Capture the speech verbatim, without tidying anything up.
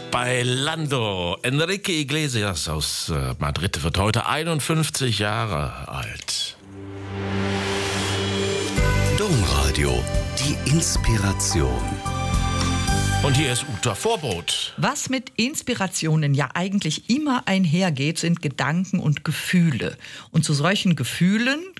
Bailando. Enrique Iglesias aus äh, Madrid wird heute einundfünfzig Jahre alt. Domradio, die Inspiration. Und hier ist Uta Vorbrot. Was mit Inspirationen ja eigentlich immer einhergeht, sind Gedanken und Gefühle. Und zu solchen Gefühlen